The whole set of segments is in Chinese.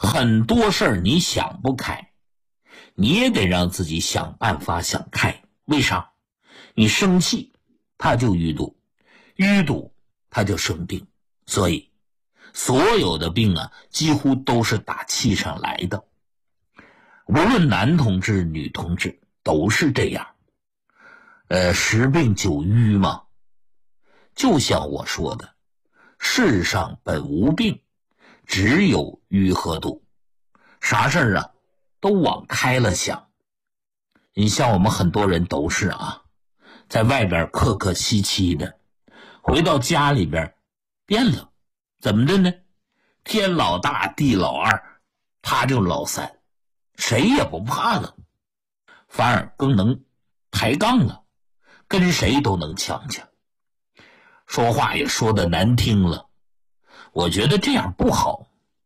很多事儿你想不开，你也得让自己想办法想开。为啥？你生气他就淤堵，淤堵他就生病。所以所有的病啊，几乎都是打气上来的。无论男同志女同志都是这样。十病九淤嘛。就像我说的，世上本无病，只有淤和堵。啥事儿啊都往开了想。你像我们很多人都是啊，在外边客客气气的，回到家里边变了。怎么的呢？天老大地老二，他就老三，谁也不怕了，反而更能抬杠了，跟谁都能呛呛，说话也说得难听了。我觉得这样不好。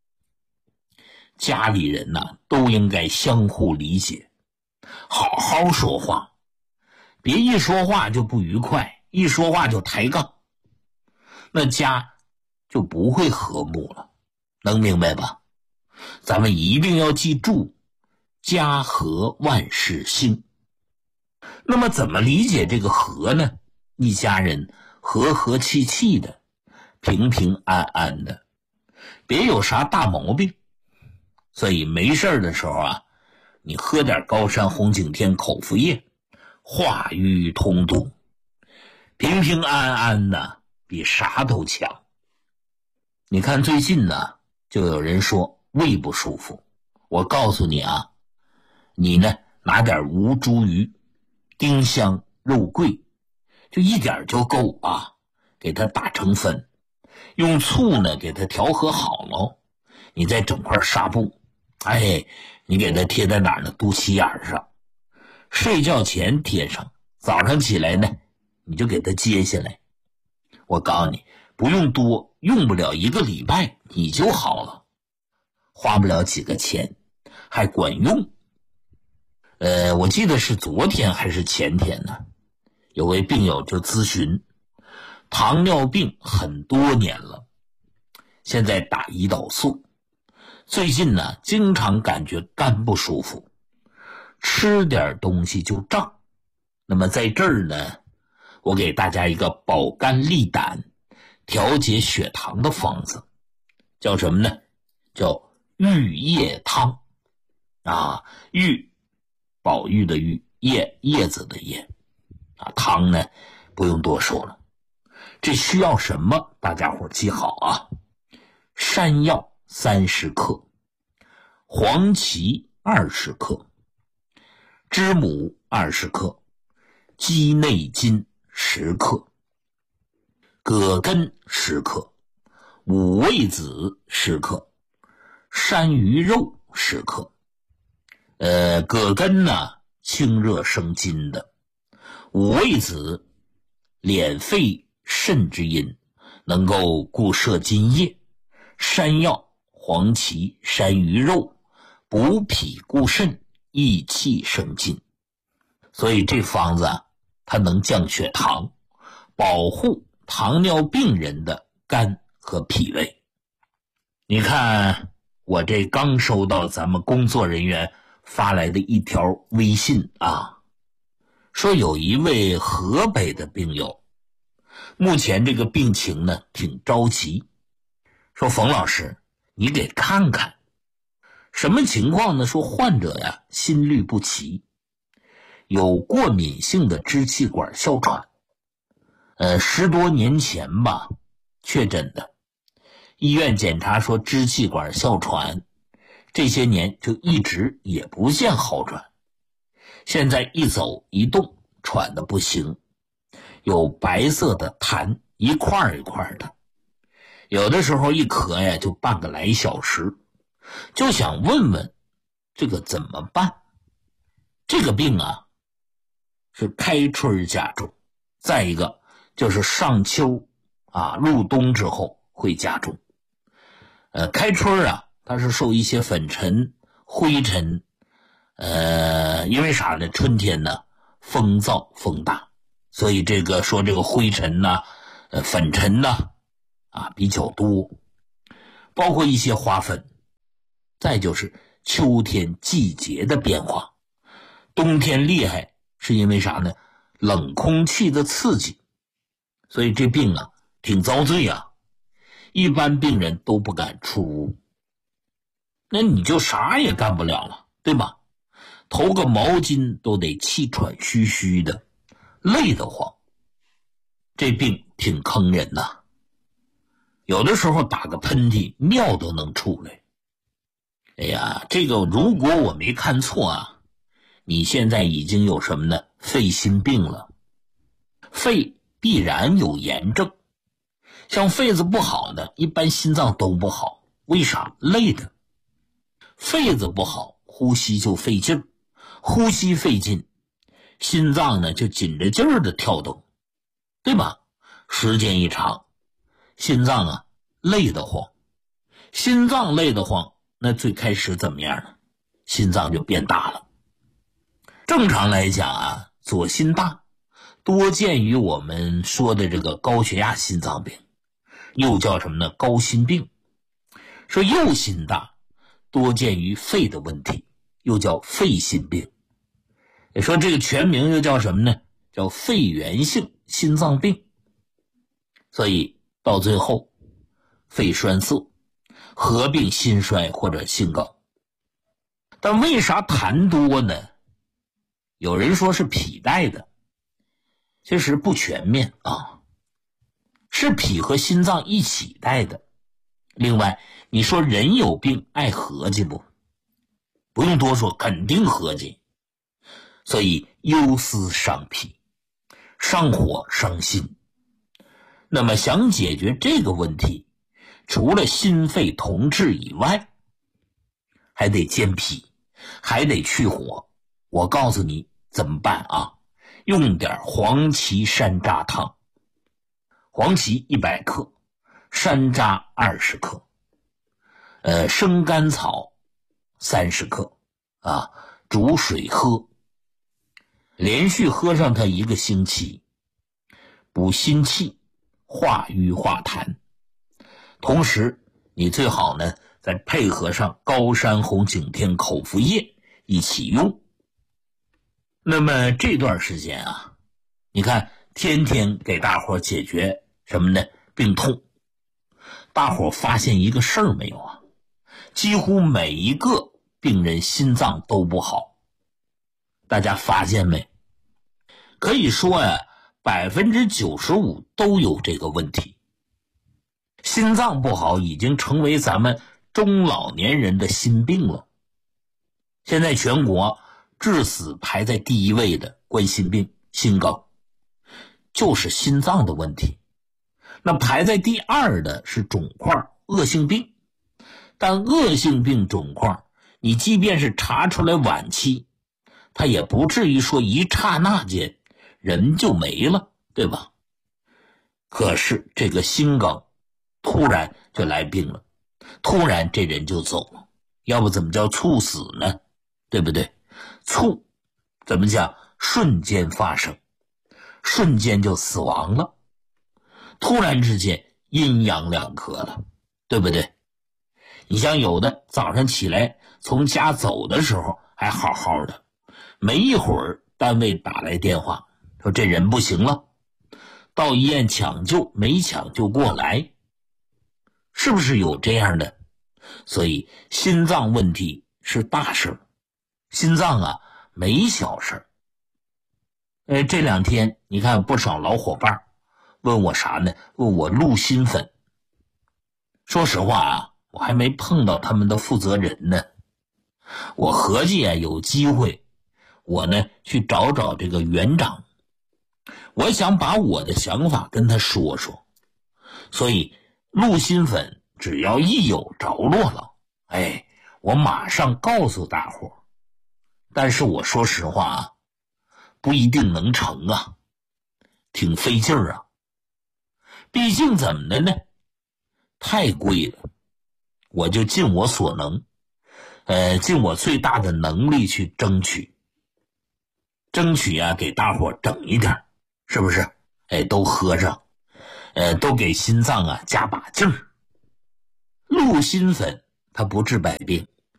家里人呢，都应该相互理解，好好说话，别一说话就不愉快，一说话就抬杠，那家就不会和睦了。能明白吧？咱们一定要记住，家和万事兴。那么怎么理解这个和呢？一家人和和气气的，平平安安的，别有啥大毛病。所以没事的时候啊，你喝点高山红景天口服液，化瘀通堵，平平安安的，比啥都强。你看最近呢，就有人说胃不舒服，我告诉你啊，你呢拿点吴茱萸、丁香、肉桂，就一点就够啊，给它打成粉，用醋呢给它调和好了，你再整块纱布，你给它贴在哪儿呢？肚脐眼上，睡觉前贴上，早上起来呢你就给它揭下来。我告诉你，不用多，用不了1个礼拜你就好了，花不了几个钱，还管用。我记得是昨天还是前天呢，有位病友就咨询，糖尿病很多年了，现在打胰岛素，最近呢经常感觉肝不舒服，吃点东西就胀。那么在这儿呢，我给大家一个保肝利胆、调节血糖的方子，叫什么呢？叫玉叶汤啊，玉，宝玉的玉，叶子的叶啊，汤呢不用多说了。这需要什么？大家伙记好啊。山药30克，黄芪20克，知母20克，鸡内金10克，葛根10克，五味子10克，山萸肉10克。葛根呢清热生津的，五味子敛肺肾之阴，能够固摄津液，山药、黄芪、山萸肉补脾固肾，益气生津。所以这方子啊，它能降血糖，保护糖尿病人的肝和脾胃。你看我这刚收到咱们工作人员发来的一条微信啊，说有一位河北的病友，目前这个病情呢挺着急，说冯老师你给看看什么情况呢？说患者呀心律不齐，有过敏性的支气管哮喘，10多年前吧确诊的，医院检查说支气管哮喘，这些年就一直也不见好转，现在一走一动喘得不行，有白色的痰，一块一块的，有的时候一咳呀就半个来小时，就想问问这个怎么办。这个病啊是开春加重，再一个就是上秋入冬之后会加重。开春啊它是受一些粉尘灰尘，因为啥呢？春天呢风燥风大，所以这个灰尘呢粉尘呢比较多，包括一些花粉。 再就是秋天季节的变化。冬天厉害是因为啥呢？冷空气的刺激，所以这病啊挺遭罪啊，一般病人都不敢出屋。那你就啥也干不了了，对吧？投个毛巾都得气喘吁吁的，累得慌。这病挺坑人呐，有的时候打个喷嚏尿都能出来。哎呀，这个如果我没看错啊，你现在已经有什么呢？肺心病了。肺必然有炎症，像肺子不好的一般心脏都不好。为啥？累的。肺子不好，呼吸就费劲，呼吸费劲，心脏呢就紧着劲儿的跳动，对吧？时间一长，心脏啊累得慌。心脏累得慌，那最开始怎么样呢？心脏就变大了。正常来讲啊，左心大多见于我们说的这个高血压心脏病，又叫什么呢？高心病。说右心大多见于肺的问题，又叫肺心病。也说这个全名又叫什么呢？叫肺源性心脏病。所以到最后肺栓塞，合并心衰或者心梗。但为啥痰多呢？有人说是脾带的，其实不全面啊，是脾和心脏一起带的。另外你说人有病爱合计不用多说，肯定合计。所以忧思伤脾，上火伤心。那么想解决这个问题，除了心肺同治以外，还得健脾，还得去火。我告诉你怎么办啊？用点黄芪山楂汤。黄芪100克，山楂20克，生甘草30克啊，煮水喝，连续喝上它1个星期，补心气，化瘀化痰。同时你最好呢再配合上高山红景天口服液一起用。那么这段时间啊，你看天天给大伙解决什么呢？病痛。大伙发现一个事儿没有啊？几乎每一个病人心脏都不好。大家发现没？可以说呀，95%都有这个问题。心脏不好已经成为咱们中老年人的心病了。现在全国致死排在第1位的冠心病、心梗，就是心脏的问题。那排在第2的是肿块、恶性病。但恶性病肿块，你即便是查出来晚期，它也不至于说一刹那间人就没了，对吧？可是这个心梗突然就来病了，突然这人就走了，要不怎么叫猝死呢？对不对？猝怎么讲？瞬间发生，瞬间就死亡了，突然之间阴阳两隔了，对不对？你像有的早上起来从家走的时候还好好的，没一会儿单位打来电话说这人不行了，到医院抢救没抢救过来，是不是有这样的？所以心脏问题是大事，心脏啊没小事。这2天你看不少老伙伴问我啥呢？问我鹿心粉。说实话啊，我还没碰到他们的负责人呢。我合计啊，有机会我呢去找找这个园长，我想把我的想法跟他说说。所以鹿心粉只要一有着落了，我马上告诉大伙。但是我说实话啊，不一定能成啊，挺费劲儿啊。毕竟怎么的呢？太贵了，我就尽我所能，尽我最大的能力去争取啊，给大伙整一点，是不是？都喝上，都给心脏啊加把劲儿。鹿心粉它不治百病，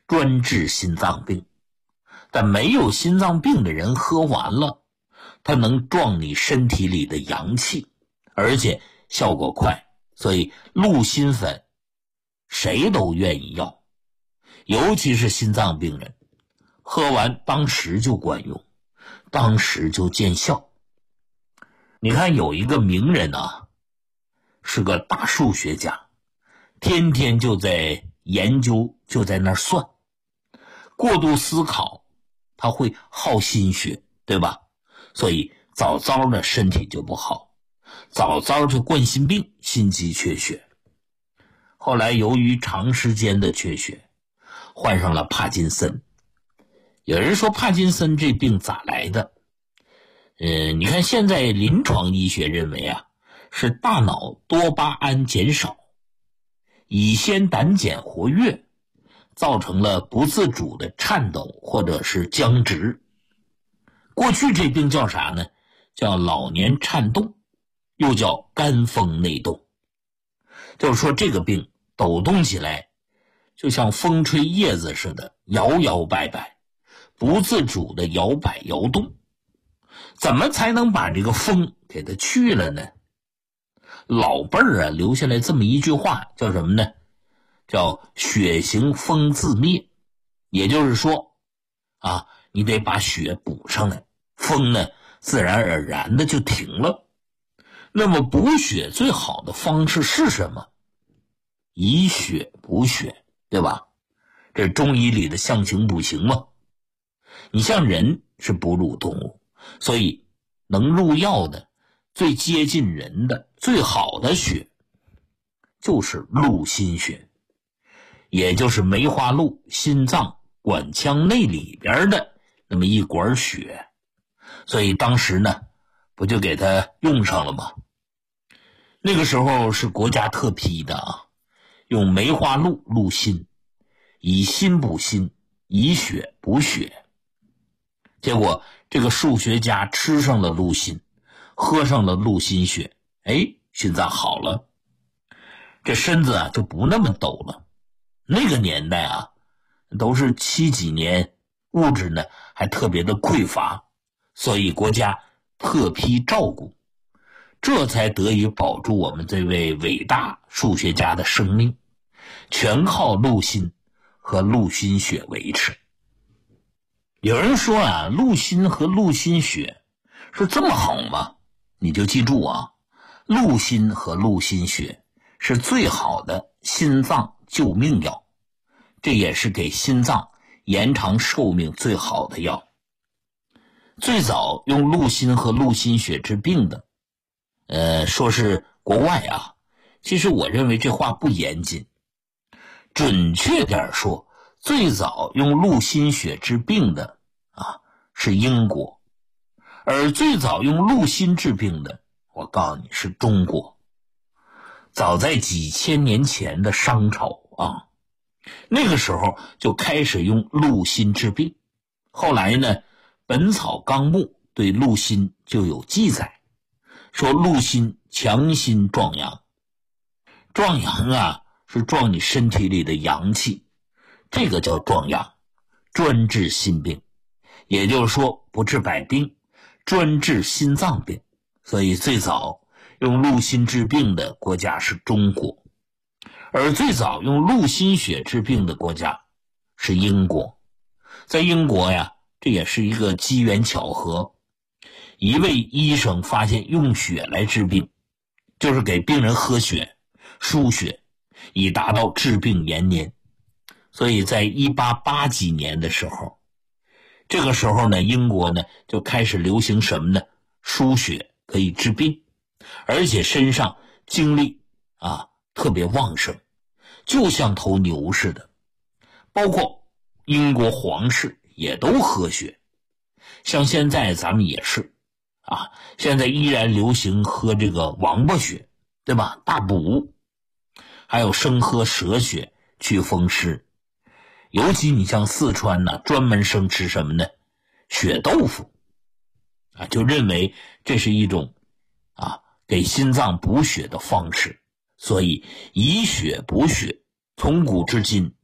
专治心脏病。但没有心脏病的人喝完了，它能壮你身体里的阳气，而且效果快，所以鹿心粉谁都愿意要，尤其是心脏病人，喝完当时就管用，当时就见效。你看有一个名人啊，是个大数学家，天天就在研究，就在那儿算。过度思考他会耗心血，对吧？所以早早的身体就不好，早早就冠心病、心肌缺血。后来由于长时间的缺血，患上了帕金森。有人说帕金森这病咋来的？你看现在临床医学认为啊，是大脑多巴胺减少，乙酰胆碱活跃，造成了不自主的颤抖或者是僵直。过去这病叫啥呢？叫老年颤动，又叫肝风内动。就是说这个病抖动起来就像风吹叶子似的，摇摇摆摆，不自主的摇摆摇动。怎么才能把这个风给它去了呢？老辈儿啊留下来这么一句话，叫什么呢？叫血行风自灭。也就是说啊，你得把血补上来，风呢自然而然的就停了。那么补血最好的方式是什么？以血补血，对吧？这中医里的象形补形嘛。你像人是哺乳动物，所以能入药的最接近人的最好的血就是鹿心血，也就是梅花鹿心脏管腔内里边的那么一管血。所以当时呢不就给它用上了吗？那个时候是国家特批的啊，用梅花鹿鹿心，以心补心，以血补血。结果这个数学家吃上了鹿心，喝上了鹿心血，心脏好了，这身子啊就不那么抖了。那个年代啊都是70几年，物质呢还特别的匮乏，所以国家特批照顾，这才得以保住我们这位伟大数学家的生命，全靠鹿心和鹿心血维持。有人说啊，鹿心和鹿心血是这么好吗？你就记住啊，鹿心和鹿心血是最好的心脏救命药，这也是给心脏延长寿命最好的药。最早用鹿心和鹿心血治病的说是国外啊，其实我认为这话不严谨。准确点说，最早用鹿心血治病的是英国，而最早用鹿心治病的，我告诉你是中国。早在几千年前的商朝啊，那个时候就开始用鹿心治病。后来呢，《本草纲目》对鹿心就有记载，说鹿心强心壮阳。壮阳啊是壮你身体里的阳气，这个叫壮阳，专治心病。也就是说不治百病，专治心脏病。所以最早用鹿心治病的国家是中国，而最早用鹿心血治病的国家是英国。在英国呀，这也是一个机缘巧合，一位医生发现用血来治病，就是给病人喝血输血，以达到治病延年。所以在1880几年的时候，这个时候呢，英国呢就开始流行什么呢？输血可以治病，而且身上精力特别旺盛，就像头牛似的。包括英国皇室也都喝血，像现在咱们也是现在依然流行喝这个王八血，对吧？大补，还有生喝蛇血祛风湿。尤其你像四川呢，专门生吃什么呢？血豆腐就认为这是一种给心脏补血的方式。所以以血补血从古至今